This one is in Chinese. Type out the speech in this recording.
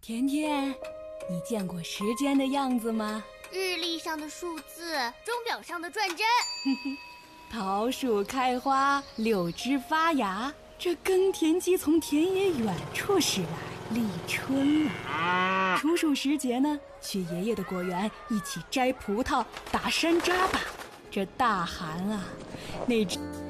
甜甜，你见过时间的样子吗？ 日历上的数字，钟表上的转针。 桃树开花，柳枝发芽，这耕田机从田野远处驶来，立春了。处暑时节呢，去爷爷的果园一起摘葡萄、打山楂吧。这大寒啊，那只